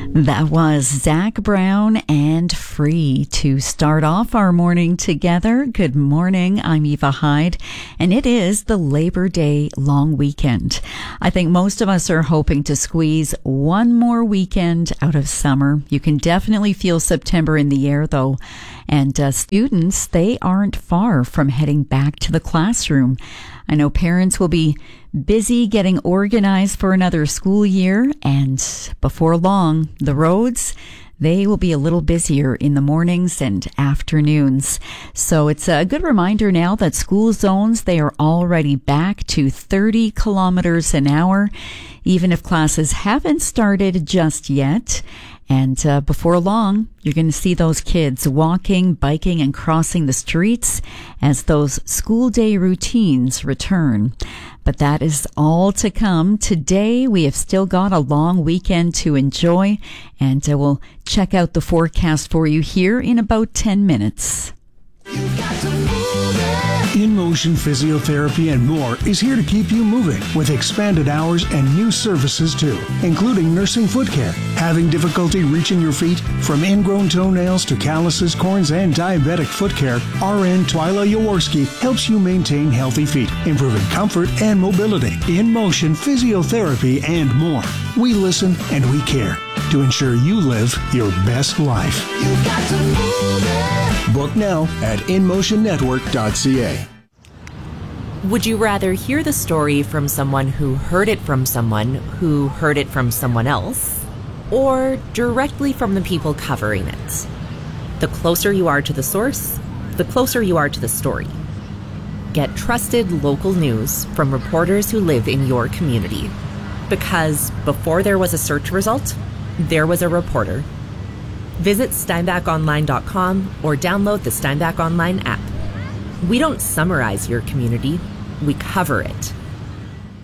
That was Zach Brown and Free to start off our morning together. Good morning. I'm Eva Hyde, and it is the Labor Day long weekend. I think most of us are hoping to squeeze one more weekend out of summer. You can definitely feel September in the air, though. And students, they aren't far from heading back to the classroom. I know parents will be busy getting organized for another school year, and before long, the roads, they will be a little busier in the mornings and afternoons. So it's a good reminder now that school zones, they are already back to 30 kilometers an hour, even if classes haven't started just yet. And before long, you're going to see those kids walking, biking, and crossing the streets as those school day routines return. But that is all to come. Today, we have still got a long weekend to enjoy, and we'll check out the forecast for you here in about 10 minutes. In Motion Physiotherapy and more is here to keep you moving with expanded hours and new services too, including nursing foot care. Having difficulty reaching your feet? From ingrown toenails to calluses, corns, and diabetic foot care, RN Twyla Jaworski helps you maintain healthy feet, improving comfort and mobility. In Motion Physiotherapy and more. We listen and we care to ensure you live your best life. You've got to move it. Book now at InMotionNetwork.ca. Would you rather hear the story from someone who heard it from someone who heard it from someone else, or directly from the people covering it? The closer you are to the source, the closer you are to the story. Get trusted local news from reporters who live in your community. Because before there was a search result, there was a reporter. Visit steinbachonline.com or download the Steinbach Online app. We don't summarize your community, we cover it.